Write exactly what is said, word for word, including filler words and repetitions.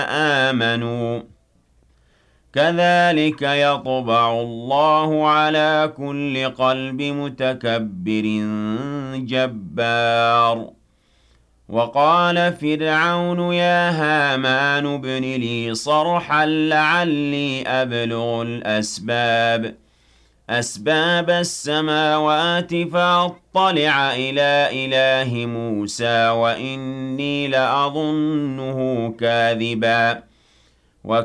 آمنوا كذلك يطبع الله على كل قلب متكبر جبار وقال فرعون يا هامان ابن لي صرحا لعلي أبلغ الأسباب أسباب السماوات فأطلع إلى إله موسى وإني لأظنه كاذبا